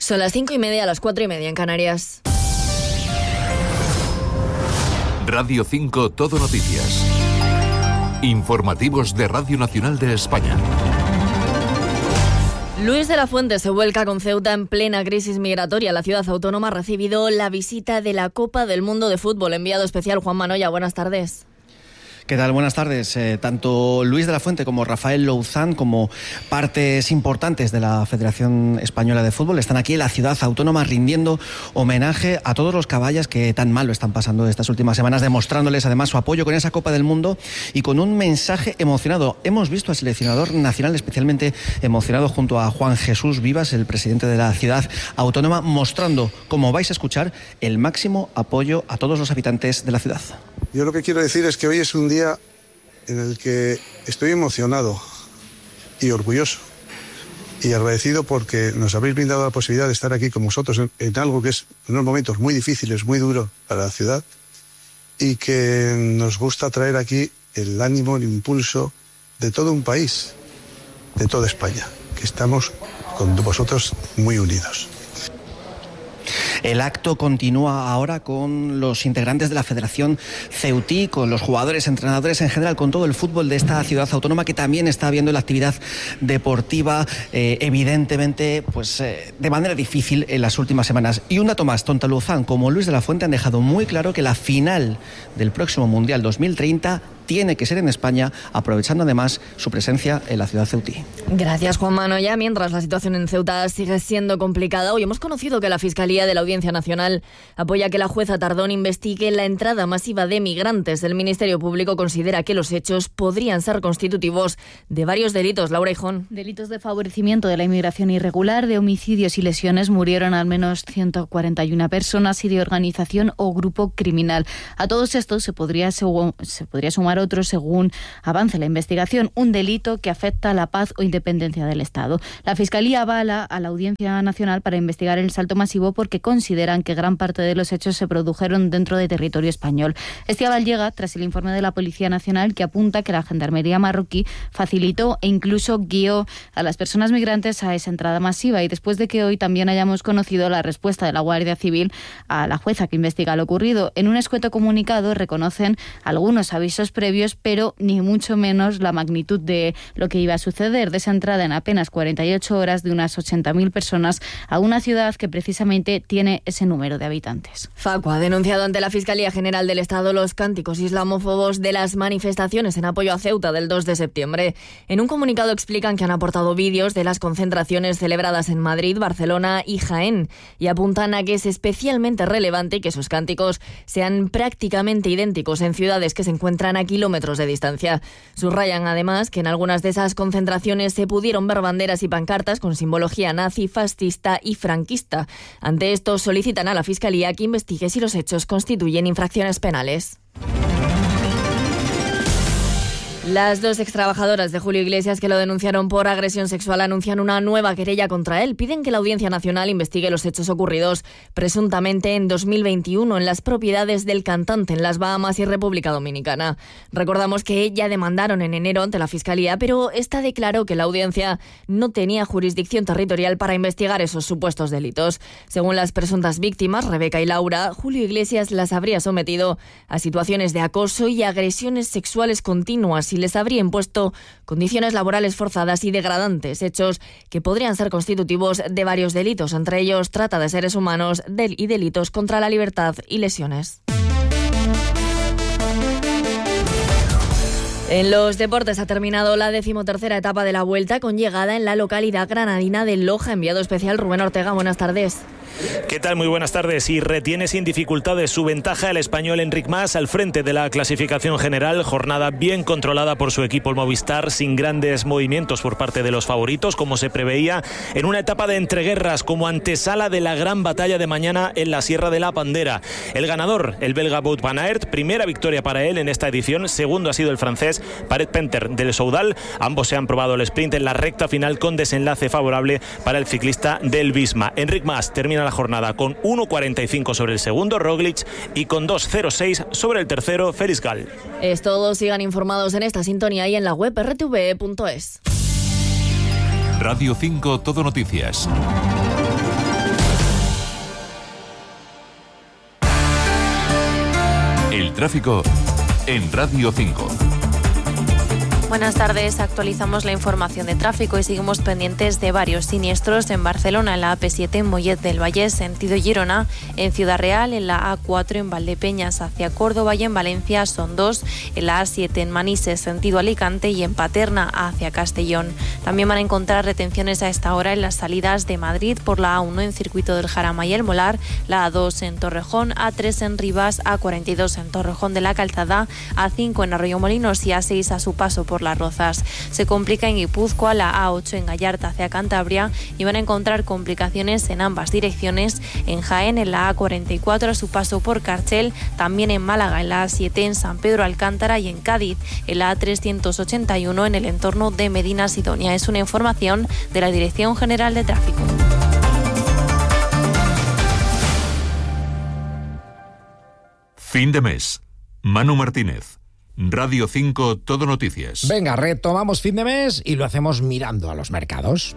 Son las 5:30, las 4:30 en Canarias. Radio 5 Todo Noticias. Informativos de Radio Nacional de España. Luis de la Fuente se vuelca con Ceuta en plena crisis migratoria. La ciudad autónoma ha recibido la visita de la Copa del Mundo de Fútbol. Enviado especial Juan Manoya, buenas tardes. ¿Qué tal? Buenas tardes. Tanto Luis de la Fuente como Rafael Louzán, como partes importantes de la Federación Española de Fútbol, están aquí en la ciudad autónoma rindiendo homenaje a todos los caballas que tan mal lo están pasando estas últimas semanas, demostrándoles además su apoyo con esa Copa del Mundo y con un mensaje emocionado. Hemos visto al seleccionador nacional especialmente emocionado junto a Juan Jesús Vivas, el presidente de la ciudad autónoma, mostrando, como vais a escuchar, el máximo apoyo a todos los habitantes de la ciudad. Yo lo que quiero decir es que hoy es un día en el que estoy emocionado y orgulloso y agradecido porque nos habéis brindado la posibilidad de estar aquí con vosotros en algo que es unos momentos muy difíciles, muy duros para la ciudad, y que nos gusta traer aquí el ánimo, el impulso de todo un país, de toda España, que estamos con vosotros muy unidos. El acto continúa ahora con los integrantes de la Federación Ceutí, con los jugadores, entrenadores en general, con todo el fútbol de esta ciudad autónoma que también está viendo la actividad deportiva evidentemente de manera difícil en las últimas semanas. Y un dato más, tanto Louzán como Luis de la Fuente han dejado muy claro que la final del próximo Mundial 2030 tiene que ser en España, aprovechando además su presencia en la ciudad ceutí. Gracias, Juan Manoya. Mientras la situación en Ceuta sigue siendo complicada, hoy hemos conocido que la Fiscalía de la Audiencia Nacional apoya que la jueza Tardón investigue la entrada masiva de migrantes. El Ministerio Público considera que los hechos podrían ser constitutivos de varios delitos. Laura Hijón. Delitos de favorecimiento de la inmigración irregular, de homicidios y lesiones. Murieron al menos 141 personas y de organización o grupo criminal. A todos estos se podría sumar otro según avance la investigación, un delito que afecta a la paz o independencia del Estado. La Fiscalía avala a la Audiencia Nacional para investigar el salto masivo porque consideran que gran parte de los hechos se produjeron dentro de territorio español. Este aval llega tras el informe de la Policía Nacional que apunta que la Gendarmería marroquí facilitó e incluso guió a las personas migrantes a esa entrada masiva, y después de que hoy también hayamos conocido la respuesta de la Guardia Civil a la jueza que investiga lo ocurrido. En un escueto comunicado reconocen algunos avisos previos, pero ni mucho menos la magnitud de lo que iba a suceder, de esa entrada en apenas 48 horas de unas 80.000 personas a una ciudad que precisamente tiene ese número de habitantes. Facua ha denunciado ante la Fiscalía General del Estado los cánticos islamófobos de las manifestaciones en apoyo a Ceuta del 2 de septiembre. En un comunicado explican que han aportado vídeos de las concentraciones celebradas en Madrid, Barcelona y Jaén, y apuntan a que es especialmente relevante que sus cánticos sean prácticamente idénticos en ciudades que se encuentran a kilómetros de distancia. Subrayan además que en algunas de esas concentraciones se pudieron ver banderas y pancartas con simbología nazi, fascista y franquista. Ante esto solicitan a la Fiscalía que investigue si los hechos constituyen infracciones penales. Las dos extrabajadoras de Julio Iglesias que lo denunciaron por agresión sexual anuncian una nueva querella contra él. Piden que la Audiencia Nacional investigue los hechos ocurridos presuntamente en 2021 en las propiedades del cantante en las Bahamas y República Dominicana. Recordamos que ya demandaron en enero ante la Fiscalía, pero esta declaró que la audiencia no tenía jurisdicción territorial para investigar esos supuestos delitos. Según las presuntas víctimas, Rebeca y Laura, Julio Iglesias las habría sometido a situaciones de acoso y agresiones sexuales continuas y les habría impuesto condiciones laborales forzadas y degradantes, hechos que podrían ser constitutivos de varios delitos, entre ellos trata de seres humanos y delitos contra la libertad y lesiones. En los deportes ha terminado la 13ª etapa de la Vuelta con llegada en la localidad granadina de Loja. Enviado especial Rubén Ortega, buenas tardes. ¿Qué tal? Muy buenas tardes. Y retiene sin dificultades su ventaja el español Enric Mas al frente de la clasificación general. Jornada bien controlada por su equipo el Movistar, sin grandes movimientos por parte de los favoritos, como se preveía en una etapa de entreguerras como antesala de la gran batalla de mañana en la Sierra de la Pandera. El ganador, el belga Wout van Aert, primera victoria para él en esta edición. Segundo ha sido el francés Paret Penter del Soudal. Ambos se han probado el sprint en la recta final con desenlace favorable para el ciclista del Visma. Enric Mas termina la jornada con 1.45 sobre el segundo, Roglic, y con 2.06 sobre el tercero, Félix Gall. Es todo. Sigan informados en esta sintonía y en la web rtve.es. Radio 5 Todo Noticias. tráfico en Radio 5. Buenas tardes, actualizamos la información de tráfico y seguimos pendientes de varios siniestros en Barcelona, en la AP7 en Mollet del Vallès, sentido Girona, en Ciudad Real, en la A4 en Valdepeñas hacia Córdoba y en Valencia son 2, en la A7 en Manises, sentido Alicante y en Paterna hacia Castellón. También van a encontrar retenciones a esta hora en las salidas de Madrid por la A1 en Circuito del Jarama y el Molar, la A2 en Torrejón, A3 en Rivas, A42 en Torrejón de la Calzada, A5 en Arroyomolinos y A6 a su paso por Las Rozas. Se complica en Guipúzcoa la A8 en Gallarta hacia Cantabria y van a encontrar complicaciones en ambas direcciones en Jaén, en la A44 a su paso por Carchel, también en Málaga en la A7 en San Pedro Alcántara y en Cádiz en la A381 en el entorno de Medina Sidonia. Es una información de la Dirección General de Tráfico. Fin de mes. Manu Martínez. Radio 5 Todo Noticias. Venga, retomamos fin de mes y lo hacemos mirando a los mercados.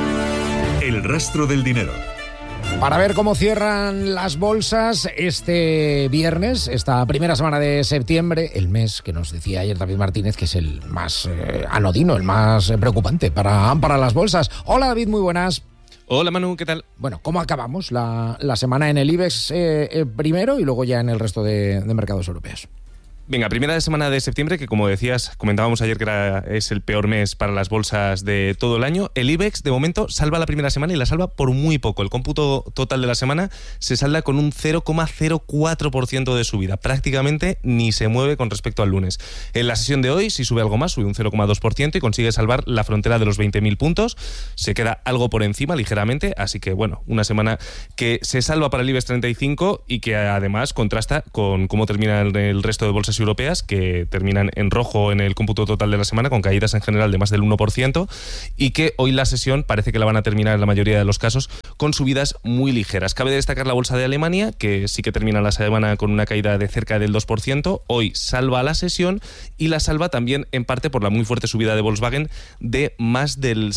El rastro del dinero. Para ver cómo cierran las bolsas este viernes, esta primera semana de septiembre, el mes que nos decía ayer David Martínez que es el más anodino, el más preocupante para las bolsas. Hola David, muy buenas. Hola Manu, ¿qué tal? Bueno, ¿cómo acabamos la semana en el IBEX primero y luego ya en el resto de mercados europeos? Venga, primera semana de septiembre, que como decías, comentábamos ayer que es el peor mes para las bolsas de todo el año. El IBEX, de momento, salva la primera semana y la salva por muy poco. El cómputo total de la semana se salda con un 0,04% de subida. Prácticamente ni se mueve con respecto al lunes. En la sesión de hoy, si sube algo más, sube un 0,2% y consigue salvar la frontera de los 20.000 puntos. Se queda algo por encima, ligeramente. Así que, bueno, una semana que se salva para el IBEX 35 y que además contrasta con cómo termina el resto de bolsas europeas, que terminan en rojo en el cómputo total de la semana, con caídas en general de más del 1%, y que hoy la sesión parece que la van a terminar en la mayoría de los casos con subidas muy ligeras. Cabe destacar la bolsa de Alemania, que sí que termina la semana con una caída de cerca del 2%, hoy salva la sesión y la salva también en parte por la muy fuerte subida de Volkswagen de más del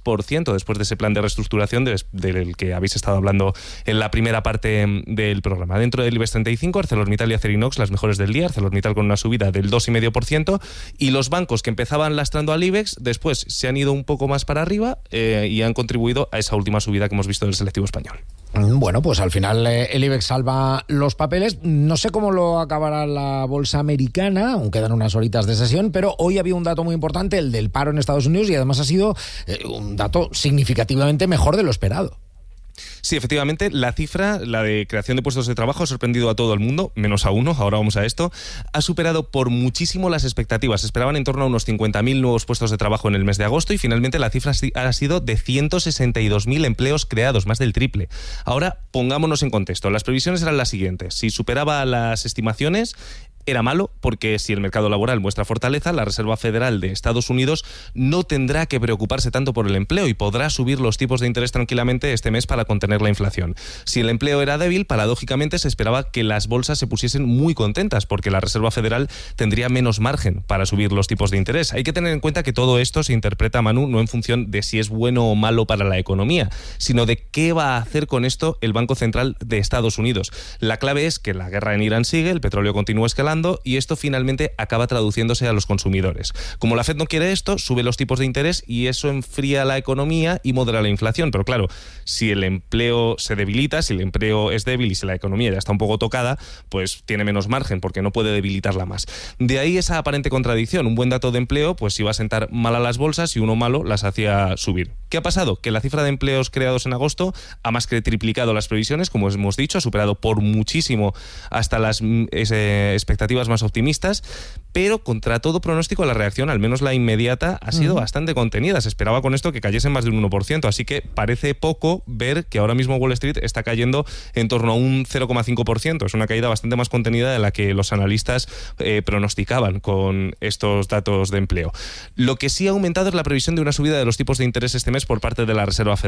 6% después de ese plan de reestructuración del que habéis estado hablando en la primera parte del programa. Dentro del IBEX 35, ArcelorMittal y Acerinox, las mejores del día. ArcelorMittal con una subida del 2,5%, y los bancos que empezaban lastrando al IBEX después se han ido un poco más para arriba y han contribuido a esa última subida que hemos visto del selectivo español. Bueno, pues al final el IBEX salva los papeles. No sé cómo lo acabará la bolsa americana, aún quedan unas horitas de sesión, pero hoy había un dato muy importante, el del paro en Estados Unidos, y además ha sido un dato significativamente mejor de lo esperado. Sí, efectivamente, la cifra, la de creación de puestos de trabajo, ha sorprendido a todo el mundo, menos a uno, ahora vamos a esto. Ha superado por muchísimo las expectativas. Esperaban en torno a unos 50.000 nuevos puestos de trabajo en el mes de agosto y finalmente la cifra ha sido de 162.000 empleos creados, más del triple. Ahora, pongámonos en contexto. Las previsiones eran las siguientes. Si superaba las estimaciones, era malo, porque si el mercado laboral muestra fortaleza, la Reserva Federal de Estados Unidos no tendrá que preocuparse tanto por el empleo y podrá subir los tipos de interés tranquilamente este mes para contener la inflación. Si el empleo era débil, paradójicamente se esperaba que las bolsas se pusiesen muy contentas, porque la Reserva Federal tendría menos margen para subir los tipos de interés. Hay que tener en cuenta que todo esto se interpreta, Manu, no en función de si es bueno o malo para la economía, sino de qué va a hacer con esto el Banco Central de Estados Unidos. La clave es que la guerra en Irán sigue, el petróleo continúa escalando, y esto finalmente acaba traduciéndose a los consumidores. Como la FED no quiere esto, sube los tipos de interés y eso enfría la economía y modera la inflación. Pero claro, si el empleo se debilita, si el empleo es débil y si la economía ya está un poco tocada, pues tiene menos margen porque no puede debilitarla más. De ahí esa aparente contradicción. Un buen dato de empleo pues iba a sentar mal a las bolsas y uno malo las hacía subir. ¿Qué ha pasado? Que la cifra de empleos creados en agosto ha más que triplicado las previsiones, como hemos dicho, ha superado por muchísimo hasta las expectativas más optimistas, pero contra todo pronóstico la reacción, al menos la inmediata, ha sido bastante contenida. Se esperaba con esto que cayesen más de un 1%, así que parece poco ver que ahora mismo Wall Street está cayendo en torno a un 0,5%. Es una caída bastante más contenida de la que los analistas pronosticaban con estos datos de empleo. Lo que sí ha aumentado es la previsión de una subida de los tipos de interés este mes por parte de la Reserva Federal.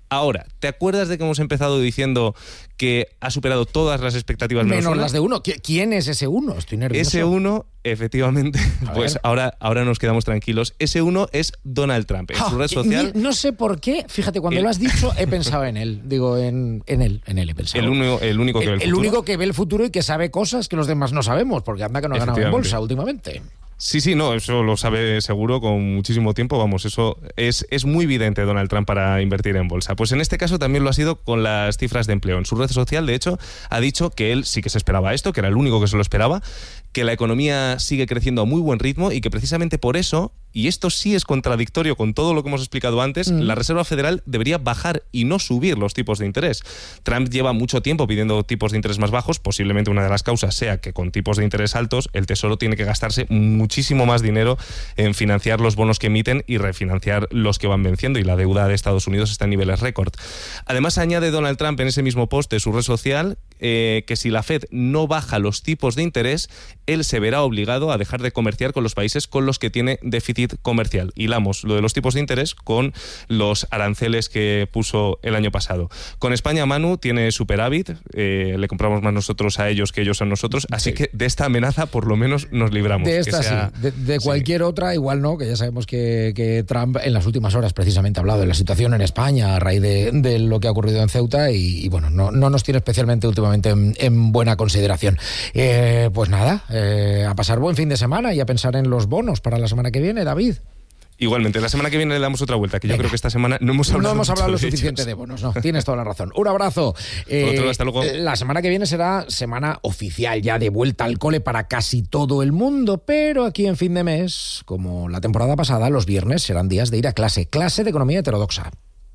Ahora, ¿te acuerdas de que hemos empezado diciendo que ha superado todas las expectativas menos las de uno? ¿Quién es ese uno? Estoy nervioso. Ese uno, efectivamente, pues ahora nos quedamos tranquilos. Ese uno es Donald Trump. En su red social... No sé por qué, fíjate, cuando lo has dicho he pensado en él. Digo, en él he pensado. El único que ve el futuro. El único que ve el futuro y que sabe cosas que los demás no sabemos, porque anda que no ha ganado en bolsa últimamente. Sí, no, eso lo sabe seguro con muchísimo tiempo, vamos, eso es muy evidente Donald Trump para invertir en bolsa. Pues en este caso también lo ha sido con las cifras de empleo. En su red social, de hecho, ha dicho que él sí que se esperaba esto, que era el único que se lo esperaba, que la economía sigue creciendo a muy buen ritmo y que precisamente por eso, y esto sí es contradictorio con todo lo que hemos explicado antes, la Reserva Federal debería bajar y no subir los tipos de interés. Trump lleva mucho tiempo pidiendo tipos de interés más bajos, posiblemente una de las causas sea que con tipos de interés altos el Tesoro tiene que gastarse muchísimo más dinero en financiar los bonos que emiten y refinanciar los que van venciendo, y la deuda de Estados Unidos está en niveles récord. Además, añade Donald Trump en ese mismo post de su red social que si la Fed no baja los tipos de interés, él se verá obligado a dejar de comerciar con los países con los que tiene déficit comercial. Hilamos lo de los tipos de interés con los aranceles que puso el año pasado. Con España, Manu tiene superávit, le compramos más nosotros a ellos que ellos a nosotros, así que de esta amenaza por lo menos nos libramos. De esta sí, de cualquier otra igual no, que ya sabemos que Trump en las últimas horas precisamente ha hablado de la situación en España a raíz de lo que ha ocurrido en Ceuta y bueno, no nos tiene especialmente últimamente en buena consideración. Pues nada, a pasar buen fin de semana y a pensar en los bonos para la semana que viene, David. Igualmente, la semana que viene le damos otra vuelta, que yo creo que esta semana no hemos hablado lo suficiente de bonos, no, tienes toda la razón. Un abrazo. Hasta luego. La semana que viene será semana oficial ya de vuelta al cole para casi todo el mundo, pero aquí en fin de mes, como la temporada pasada, los viernes serán días de ir a clase de economía heterodoxa.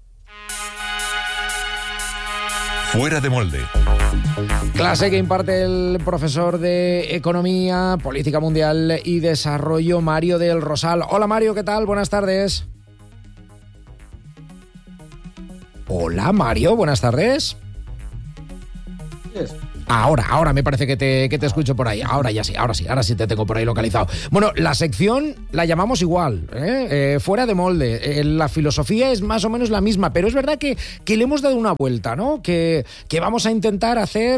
Fuera de molde. Clase que imparte el profesor de Economía, Política Mundial y Desarrollo, Mario del Rosal. Hola Mario, ¿qué tal? Buenas tardes. Hola Mario, buenas tardes. Ahora me parece que te escucho por ahí. Ahora sí te tengo por ahí localizado. Bueno, la sección la llamamos igual, fuera de molde. La filosofía es más o menos la misma, pero es verdad que le hemos dado una vuelta, ¿no? Que vamos a intentar hacer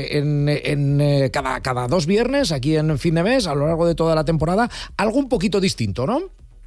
cada 2 viernes, aquí en fin de mes, a lo largo de toda la temporada, algo un poquito distinto, ¿no?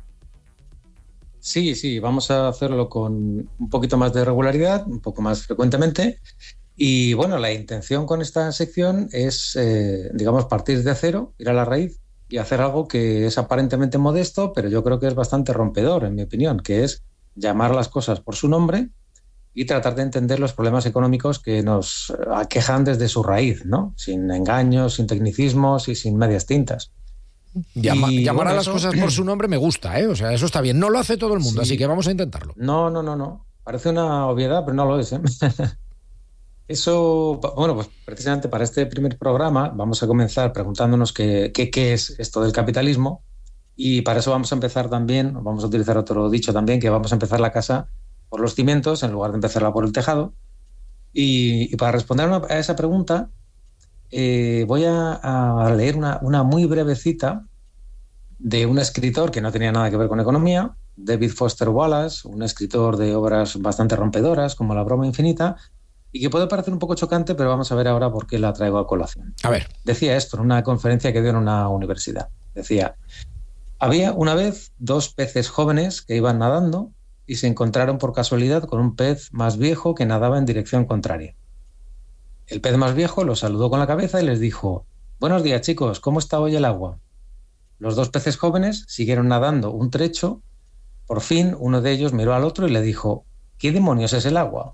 Sí, vamos a hacerlo con un poquito más de regularidad, un poco más frecuentemente. Y bueno, la intención con esta sección es, partir de cero, ir a la raíz y hacer algo que es aparentemente modesto, pero yo creo que es bastante rompedor, en mi opinión, que es llamar las cosas por su nombre y tratar de entender los problemas económicos que nos aquejan desde su raíz, ¿no? Sin engaños, sin tecnicismos y sin medias tintas. Llamar a las cosas por su nombre me gusta, ¿eh? O sea, eso está bien. No lo hace todo el mundo, sí. Así que vamos a intentarlo. No. Parece una obviedad, pero no lo es, ¿eh? Eso, bueno, pues precisamente para este primer programa vamos a comenzar preguntándonos qué es esto del capitalismo, y para eso vamos a empezar también, vamos a utilizar otro dicho también, que vamos a empezar la casa por los cimientos en lugar de empezarla por el tejado. Y para responder a esa pregunta voy a leer una muy breve cita de un escritor que no tenía nada que ver con economía, David Foster Wallace, un escritor de obras bastante rompedoras como La broma infinita, y que puede parecer un poco chocante, pero vamos a ver ahora por qué la traigo a colación. A ver. Decía esto en una conferencia que dio en una universidad. Decía: había una vez 2 peces jóvenes que iban nadando y se encontraron por casualidad con un pez más viejo que nadaba en dirección contraria. El pez más viejo los saludó con la cabeza y les dijo: buenos días, chicos, ¿cómo está hoy el agua? Los 2 peces jóvenes siguieron nadando un trecho. Por fin uno de ellos miró al otro y le dijo: ¿qué demonios es el agua?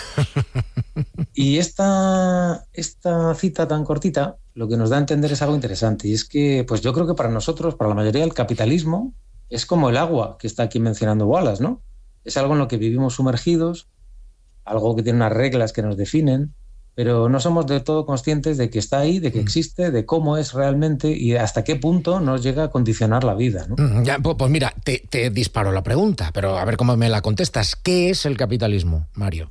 Y esta cita tan cortita lo que nos da a entender es algo interesante, y es que pues yo creo que para nosotros, para la mayoría, el capitalismo es como el agua que está aquí mencionando Wallace, ¿no? Es algo en lo que vivimos sumergidos, algo que tiene unas reglas que nos definen, pero no somos del todo conscientes de que está ahí, de que existe, de cómo es realmente y hasta qué punto nos llega a condicionar la vida, ¿no? Ya, pues mira, te disparo la pregunta, pero a ver cómo me la contestas. ¿Qué es el capitalismo, Mario?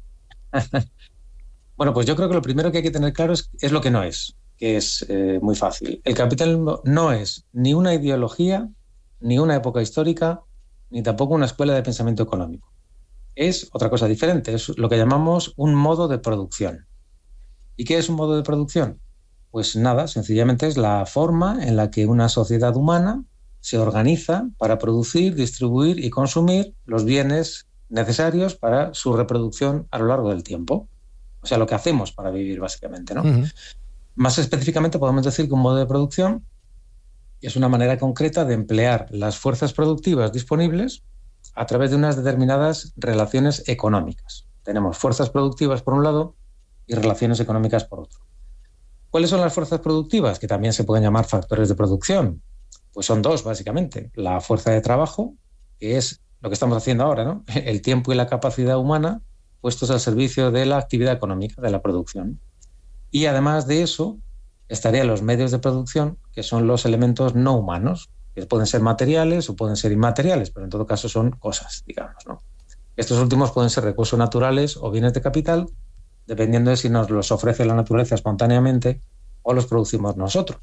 Bueno, pues yo creo que lo primero que hay que tener claro es lo que no es, que es muy fácil. El capitalismo no es ni una ideología, ni una época histórica, ni tampoco una escuela de pensamiento económico. es otra cosa diferente, es lo que llamamos un modo de producción. ¿Y qué es un modo de producción? Pues nada, sencillamente es la forma en la que una sociedad humana se organiza para producir, distribuir y consumir los bienes necesarios para su reproducción a lo largo del tiempo. O sea, lo que hacemos para vivir, básicamente, ¿no? Uh-huh. Más específicamente podemos decir que un modo de producción es una manera concreta de emplear las fuerzas productivas disponibles a través de unas determinadas relaciones económicas. Tenemos fuerzas productivas por un lado y relaciones económicas por otro. ¿Cuáles son las fuerzas productivas? Que también se pueden llamar factores de producción. Pues son dos, básicamente. La fuerza de trabajo, que es lo que estamos haciendo ahora, ¿no? El tiempo y la capacidad humana puestos al servicio de la actividad económica, de la producción. Y además de eso, estarían los medios de producción, que son los elementos no humanos, que pueden ser materiales o pueden ser inmateriales, pero en todo caso son cosas, digamos, ¿no? Estos últimos pueden ser recursos naturales o bienes de capital, dependiendo de si nos los ofrece la naturaleza espontáneamente o los producimos nosotros.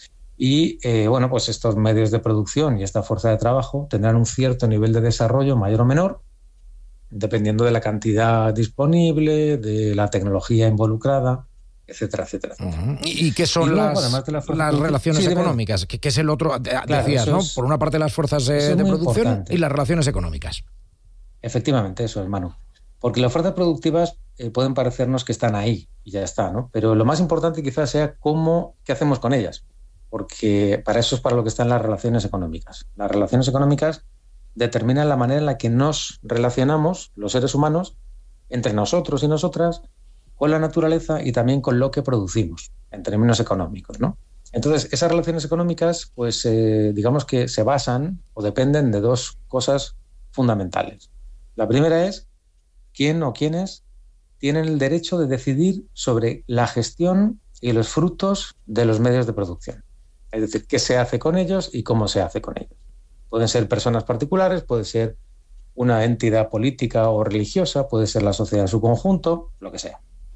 Y, bueno, pues estos medios de producción y esta fuerza de trabajo tendrán un cierto nivel de desarrollo mayor o menor, dependiendo de la cantidad disponible, de la tecnología involucrada, etcétera, etcétera. Uh-huh. ¿Y qué son las relaciones económicas? Que es el otro, decías, ¿no? Por una parte las fuerzas de producción importante. Y las relaciones económicas. Efectivamente, eso es, Manu. Porque las fuerzas productivas pueden parecernos que están ahí y ya está, ¿no? Pero lo más importante quizás sea qué hacemos con ellas. Porque para eso es para lo que están las relaciones económicas. Las relaciones económicas determinan la manera en la que nos relacionamos, los seres humanos, entre nosotros y nosotras, con la naturaleza y también con lo que producimos, en términos económicos, ¿no? Entonces, esas relaciones económicas, pues digamos que se basan o dependen de dos cosas fundamentales. La primera es quién o quiénes tienen el derecho de decidir sobre la gestión y los frutos de los medios de producción. Es decir, qué se hace con ellos y cómo se hace con ellos. Pueden ser personas particulares, puede ser una entidad política o religiosa, puede ser la sociedad en su conjunto, lo que sea.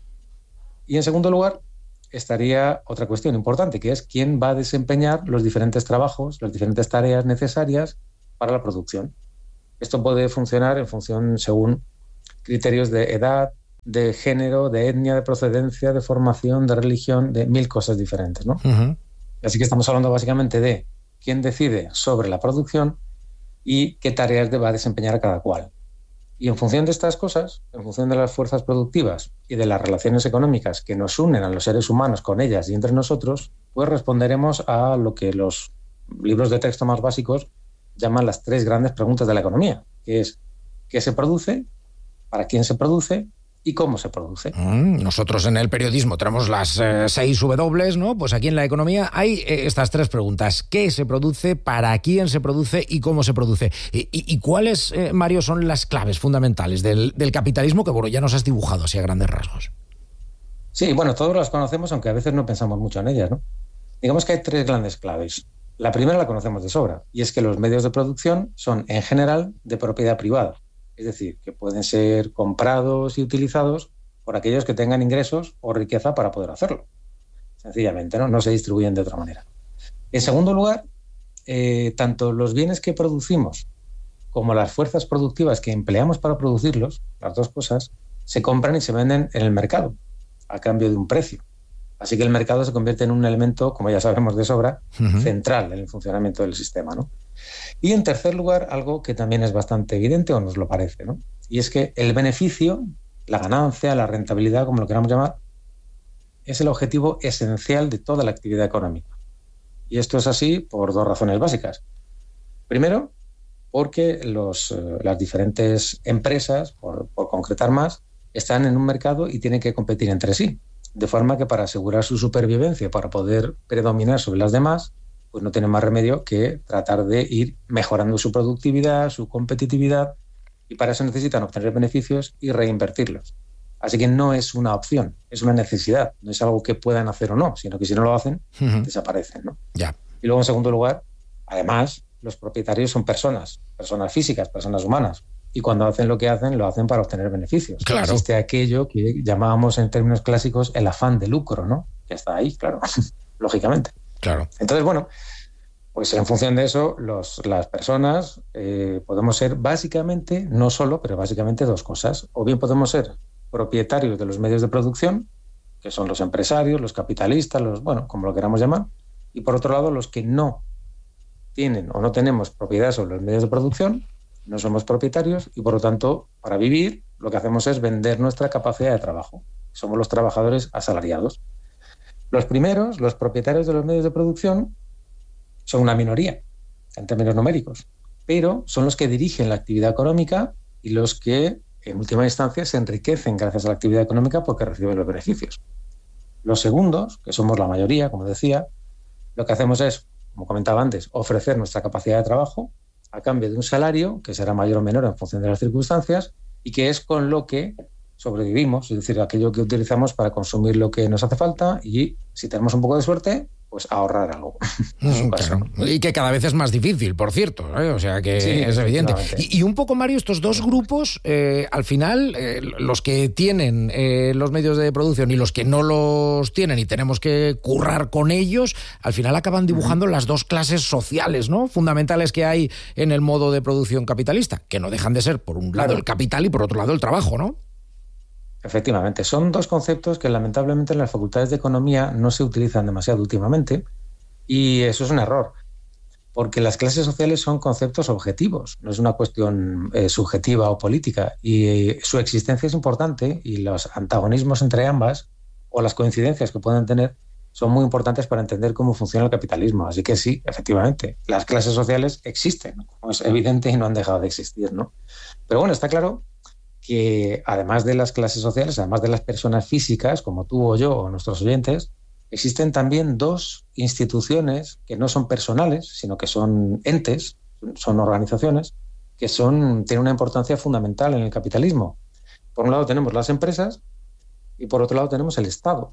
Y en segundo lugar, estaría otra cuestión importante, que es quién va a desempeñar los diferentes trabajos, las diferentes tareas necesarias para la producción. Esto puede funcionar en función, según criterios de edad, de género, de etnia, de procedencia, de formación, de religión, de 1000 cosas diferentes, ¿no? Uh-huh. Así que estamos hablando básicamente de quién decide sobre la producción y qué tareas va a desempeñar cada cual. Y en función de estas cosas, en función de las fuerzas productivas y de las relaciones económicas que nos unen a los seres humanos con ellas y entre nosotros, pues responderemos a lo que los libros de texto más básicos llaman las 3 grandes preguntas de la economía, que es ¿qué se produce?, ¿para quién se produce?, y cómo se produce. Nosotros en el periodismo tenemos las 6 W, ¿no? Pues aquí en la economía hay estas 3 preguntas. ¿Qué se produce? ¿Para quién se produce? ¿Y cómo se produce? ¿Y cuáles, Mario, son las claves fundamentales del capitalismo que, bueno, ya nos has dibujado así a grandes rasgos? Sí, bueno, todos las conocemos, aunque a veces no pensamos mucho en ellas, ¿no? Digamos que hay 3 grandes claves. La primera la conocemos de sobra, y es que los medios de producción son, en general, de propiedad privada. Es decir, que pueden ser comprados y utilizados por aquellos que tengan ingresos o riqueza para poder hacerlo. Sencillamente, ¿no? No se distribuyen de otra manera. En segundo lugar, tanto los bienes que producimos como las fuerzas productivas que empleamos para producirlos, las dos cosas, se compran y se venden en el mercado a cambio de un precio. Así que el mercado se convierte en un elemento, como ya sabemos de sobra, central en el funcionamiento del sistema, ¿no? Y en tercer lugar, algo que también es bastante evidente, o nos lo parece, ¿no? Y es que el beneficio, la ganancia, la rentabilidad, como lo queramos llamar, es el objetivo esencial de toda la actividad económica. Y esto es así por 2 razones básicas. Primero, porque las diferentes empresas, por concretar más, están en un mercado y tienen que competir entre sí. De forma que para asegurar su supervivencia, para poder predominar sobre las demás, pues no tienen más remedio que tratar de ir mejorando su productividad, su competitividad, y para eso necesitan obtener beneficios y reinvertirlos. Así que no es una opción, es una necesidad, no es algo que puedan hacer o no, sino que si no lo hacen, desaparecen, ¿no? Ya. Y luego, en segundo lugar, además, los propietarios son personas físicas, personas humanas, y cuando hacen lo que hacen, lo hacen para obtener beneficios. Claro. Existe aquello que llamábamos en términos clásicos el afán de lucro, ¿no? Que está ahí, claro, lógicamente. Claro. Entonces, bueno, Pues en función de eso, las personas podemos ser básicamente, no solo, pero básicamente dos cosas. O bien podemos ser propietarios de los medios de producción, que son los empresarios, los capitalistas, como lo queramos llamar, y por otro lado, los que no tienen o no tenemos propiedad sobre los medios de producción, no somos propietarios y por lo tanto, para vivir, lo que hacemos es vender nuestra capacidad de trabajo. Somos los trabajadores asalariados. Los primeros, los propietarios de los medios de producción, son una minoría en términos numéricos, pero son los que dirigen la actividad económica y los que, en última instancia, se enriquecen gracias a la actividad económica porque reciben los beneficios. Los segundos, que somos la mayoría, como decía, lo que hacemos es, como comentaba antes, ofrecer nuestra capacidad de trabajo a cambio de un salario que será mayor o menor en función de las circunstancias y que es con lo que sobrevivimos, es decir, aquello que utilizamos para consumir lo que nos hace falta y, si tenemos un poco de suerte, pues ahorrar algo. Claro. Y que cada vez es más difícil, por cierto, ¿eh? O sea que sí, es evidente. Y un poco, Mario, estos dos grupos, al final, los que tienen los medios de producción y los que no los tienen y tenemos que currar con ellos, al final acaban dibujando las dos clases sociales, ¿no?, fundamentales que hay en el modo de producción capitalista, que no dejan de ser, por un lado, el capital y por otro lado, el trabajo, ¿no? Efectivamente, son dos conceptos que lamentablemente en las facultades de economía no se utilizan demasiado últimamente y eso es un error, porque las clases sociales son conceptos objetivos, no es una cuestión subjetiva o política y su existencia es importante y los antagonismos entre ambas o las coincidencias que pueden tener son muy importantes para entender cómo funciona el capitalismo. Así que sí, efectivamente, las clases sociales existen, como es evidente y no han dejado de existir, ¿no? Pero bueno, está claro que además de las clases sociales, además de las personas físicas, como tú o yo o nuestros oyentes, existen también dos instituciones que no son personales, sino que son entes, son organizaciones, que tienen una importancia fundamental en el capitalismo. Por un lado tenemos las empresas y por otro lado tenemos el Estado.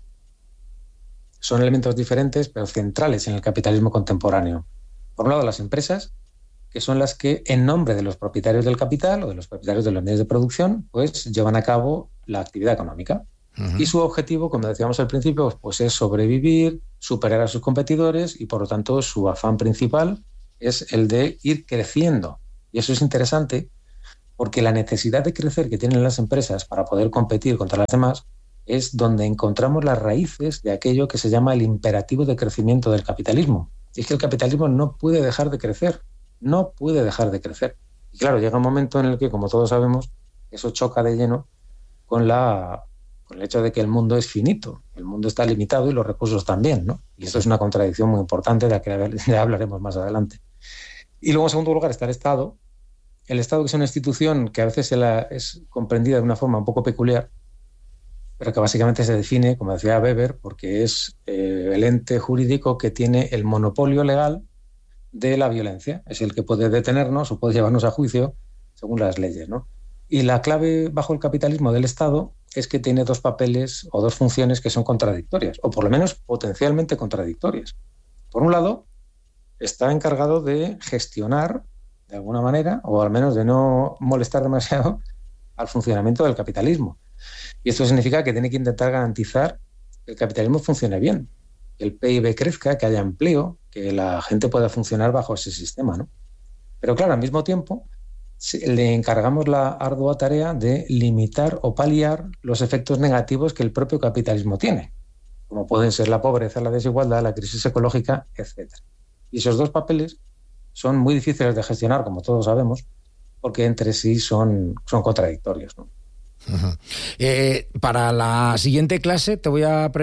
Son elementos diferentes pero centrales en el capitalismo contemporáneo. Por un lado las empresas, que son las que, en nombre de los propietarios del capital o de los propietarios de los medios de producción, pues llevan a cabo la actividad económica. Uh-huh. Y su objetivo, como decíamos al principio, pues es sobrevivir, superar a sus competidores y, por lo tanto, su afán principal es el de ir creciendo. Y eso es interesante porque la necesidad de crecer que tienen las empresas para poder competir contra las demás es donde encontramos las raíces de aquello que se llama el imperativo de crecimiento del capitalismo. Y es que el capitalismo no puede dejar de crecer. No puede dejar de crecer. Y claro, llega un momento en el que, como todos sabemos, eso choca de lleno con el hecho de que el mundo es finito, el mundo está limitado y los recursos también, ¿no? Y esto es una contradicción muy importante de la que ya hablaremos más adelante. Y luego, en segundo lugar, está el Estado. El Estado, que es una institución que a veces es comprendida de una forma un poco peculiar, pero que básicamente se define, como decía Weber, porque es el ente jurídico que tiene el monopolio legal de la violencia. Es el que puede detenernos o puede llevarnos a juicio según las leyes, ¿no? Y la clave bajo el capitalismo del Estado es que tiene dos papeles o dos funciones que son contradictorias, o por lo menos potencialmente contradictorias. Por un lado, está encargado de gestionar de alguna manera, o al menos de no molestar demasiado al funcionamiento del capitalismo. Y esto significa que tiene que intentar garantizar que el capitalismo funcione bien, que el PIB crezca, que haya empleo, que la gente pueda funcionar bajo ese sistema, ¿no? Pero claro, al mismo tiempo le encargamos la ardua tarea de limitar o paliar los efectos negativos que el propio capitalismo tiene, como pueden ser la pobreza, la desigualdad, la crisis ecológica, etc. Y esos dos papeles son muy difíciles de gestionar, como todos sabemos, porque entre sí son contradictorios, ¿no? Uh-huh. Para la siguiente clase te voy a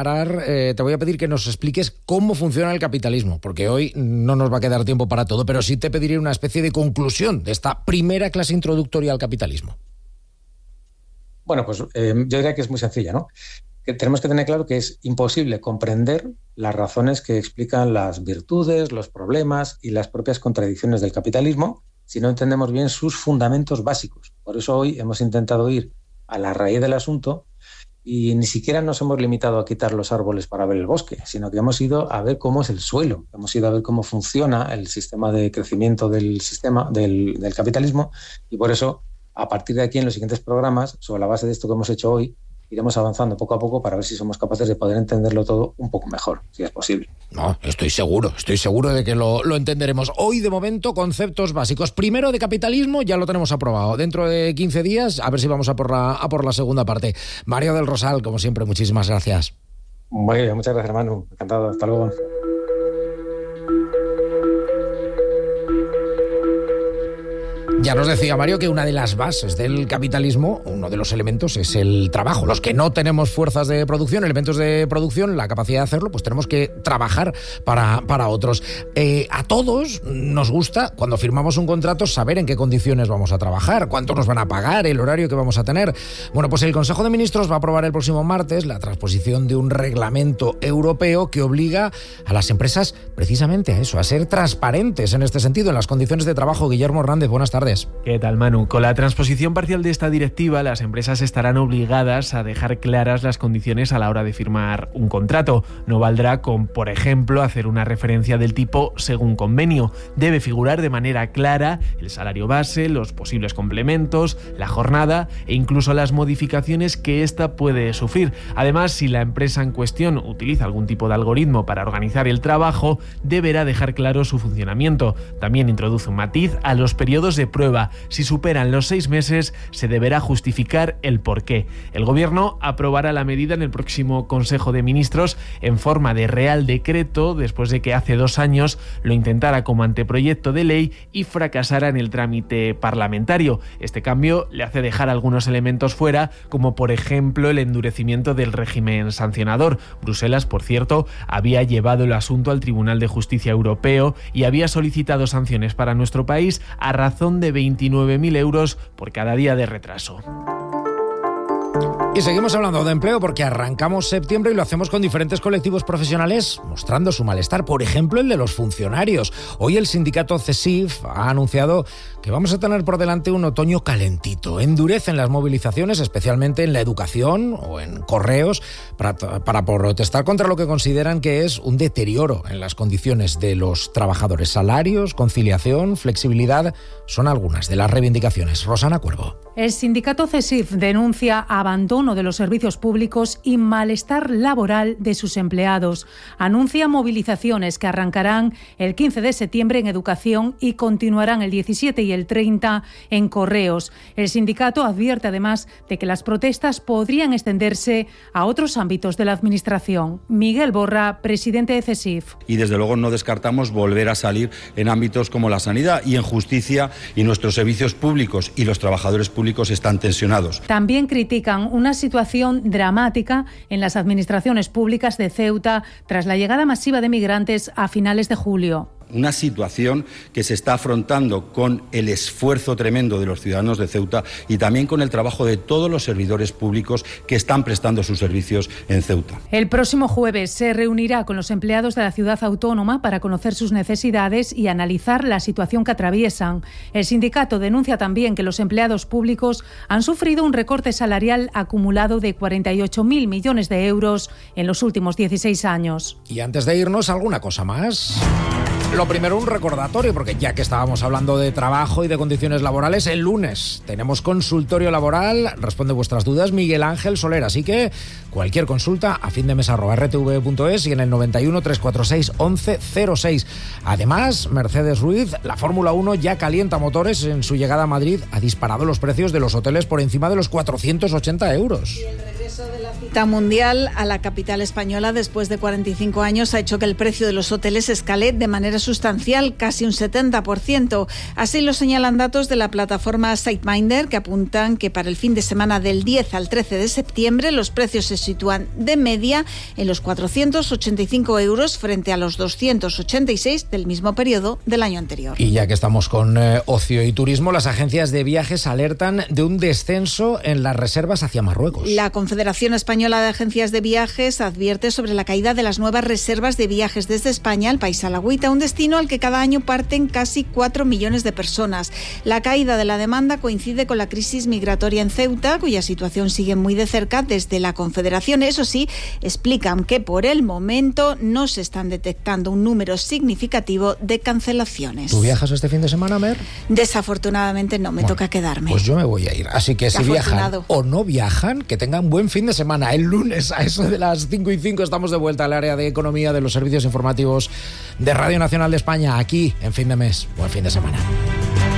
pedir que nos expliques cómo funciona el capitalismo, porque hoy no nos va a quedar tiempo para todo, pero sí te pediré una especie de conclusión de esta primera clase introductoria al capitalismo. Bueno, pues yo diría que es muy sencilla, ¿no? Que tenemos que tener claro que es imposible comprender las razones que explican las virtudes, los problemas y las propias contradicciones del capitalismo si no entendemos bien sus fundamentos básicos. Por eso hoy hemos intentado ir a la raíz del asunto y ni siquiera nos hemos limitado a quitar los árboles para ver el bosque, sino que hemos ido a ver cómo es el suelo, hemos ido a ver cómo funciona el sistema de crecimiento del capitalismo y por eso, a partir de aquí en los siguientes programas, sobre la base de esto que hemos hecho hoy, iremos avanzando poco a poco para ver si somos capaces de poder entenderlo todo un poco mejor, si es posible. No, estoy seguro de que lo entenderemos. Hoy, de momento, conceptos básicos. Primero, de capitalismo, ya lo tenemos aprobado. Dentro de 15 días, a ver si vamos a por la segunda parte. Mario del Rosal, como siempre, muchísimas gracias. Muy bien, muchas gracias, Manu. Encantado. Hasta luego. Ya nos decía Mario que una de las bases del capitalismo, uno de los elementos, es el trabajo. Los que no tenemos fuerzas de producción, elementos de producción, la capacidad de hacerlo, pues tenemos que trabajar para otros. A todos nos gusta, cuando firmamos un contrato, saber en qué condiciones vamos a trabajar, cuánto nos van a pagar, el horario que vamos a tener. Bueno, pues el Consejo de Ministros va a aprobar el próximo martes la transposición de un reglamento europeo que obliga a las empresas precisamente a eso, a ser transparentes en este sentido, en las condiciones de trabajo. Guillermo Hernández, buenas tardes. ¿Qué tal, Manu? Con la transposición parcial de esta directiva, las empresas estarán obligadas a dejar claras las condiciones a la hora de firmar un contrato. No valdrá con, por ejemplo, hacer una referencia del tipo según convenio. Debe figurar de manera clara el salario base, los posibles complementos, la jornada e incluso las modificaciones que ésta puede sufrir. Además, si la empresa en cuestión utiliza algún tipo de algoritmo para organizar el trabajo, deberá dejar claro su funcionamiento. También introduce un matiz a los periodos de prueba. Si superan los 6 meses, se deberá justificar el porqué. El Gobierno aprobará la medida en el próximo Consejo de Ministros en forma de Real Decreto, después de que hace 2 años lo intentara como anteproyecto de ley y fracasara en el trámite parlamentario. Este cambio le hace dejar algunos elementos fuera, como por ejemplo el endurecimiento del régimen sancionador. Bruselas, por cierto, había llevado el asunto al Tribunal de Justicia Europeo y había solicitado sanciones para nuestro país a razón de 29.000 euros por cada día de retraso. Y seguimos hablando de empleo porque arrancamos septiembre y lo hacemos con diferentes colectivos profesionales mostrando su malestar, por ejemplo el de los funcionarios. Hoy el sindicato CESIF ha anunciado que vamos a tener por delante un otoño calentito. Endurecen las movilizaciones, especialmente en la educación o en correos, para protestar contra lo que consideran que es un deterioro en las condiciones de los trabajadores. Salarios, conciliación, flexibilidad son algunas de las reivindicaciones. Rosana Cuervo. El sindicato CESIF denuncia abandono de los servicios públicos y malestar laboral de sus empleados. Anuncia movilizaciones que arrancarán el 15 de septiembre en educación y continuarán el 17 y el 30 en correos. El sindicato advierte además de que las protestas podrían extenderse a otros ámbitos de la administración. Miguel Borra, presidente de CESIF. Y desde luego no descartamos volver a salir en ámbitos como la sanidad y en justicia, y nuestros servicios públicos y los trabajadores públicos están tensionados. También critican una situación dramática en las administraciones públicas de Ceuta tras la llegada masiva de migrantes a finales de julio. Una situación que se está afrontando con el esfuerzo tremendo de los ciudadanos de Ceuta y también con el trabajo de todos los servidores públicos que están prestando sus servicios en Ceuta. El próximo jueves se reunirá con los empleados de la ciudad autónoma para conocer sus necesidades y analizar la situación que atraviesan. El sindicato denuncia también que los empleados públicos han sufrido un recorte salarial acumulado de 48.000 millones de euros en los últimos 16 años. Y antes de irnos, ¿alguna cosa más? Lo primero, un recordatorio, porque ya que estábamos hablando de trabajo y de condiciones laborales, el lunes tenemos consultorio laboral, responde vuestras dudas Miguel Ángel Soler, así que cualquier consulta a findemes@rtv.es y en el 91 346 1106. Además, Mercedes Ruiz, la Fórmula 1 ya calienta motores. En su llegada a Madrid ha disparado los precios de los hoteles por encima de los 480 euros. Y el regreso de la cita mundial a la capital española después de 45 años ha hecho que el precio de los hoteles escale de manera sustancial, casi un 70%. Así lo señalan datos de la plataforma SiteMinder, que apuntan que para el fin de semana del 10 al 13 de septiembre los precios se sitúan de media en los 485 euros frente a los 286 del mismo periodo del año anterior. Y ya que estamos con ocio y turismo, las agencias de viajes alertan de un descenso en las reservas hacia Marruecos. La Confederación Española de Agencias de Viajes advierte sobre la caída de las nuevas reservas de viajes desde España al país alagüita, un destino al que cada año parten casi 4 millones de personas. La caída de la demanda coincide con la crisis migratoria en Ceuta, cuya situación sigue muy de cerca desde la Confederación. Eso sí, explican que por el momento no se están detectando un número significativo de cancelaciones. ¿Tú viajas este fin de semana, Mer? Desafortunadamente no, me toca quedarme. Pues yo me voy a ir. Así que si viajan o no viajan, que tengan buen buen fin de semana. El lunes a eso de las 5:05 estamos de vuelta al área de economía de los servicios informativos de Radio Nacional de España, aquí en Fin de Mes. Buen fin de semana.